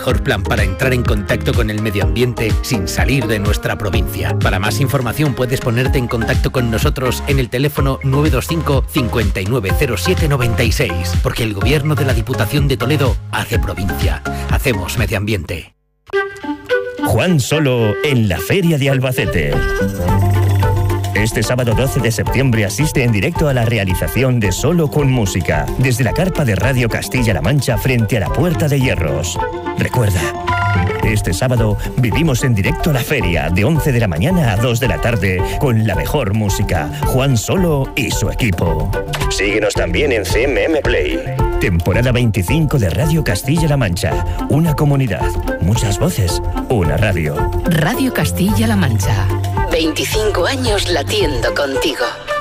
mejor plan para entrar en contacto con el medio ambiente sin salir de nuestra provincia. Para más información puedes ponerte en contacto con nosotros en el teléfono 925 590796, porque el Gobierno de la Diputación de Toledo hace provincia. Hacemos medio ambiente. Juan Solo en la Feria de Albacete. Este sábado 12 de septiembre asiste en directo a la realización de Solo con Música, desde la carpa de Radio Castilla-La Mancha frente a la Puerta de Hierros. Recuerda, este sábado vivimos en directo la feria de 11 de la mañana a 2 de la tarde con la mejor música, Juan Solo y su equipo. Síguenos también en CMM Play. Temporada 25 de Radio Castilla-La Mancha. Una comunidad, muchas voces, una radio. Radio Castilla-La Mancha. 25 años latiendo contigo.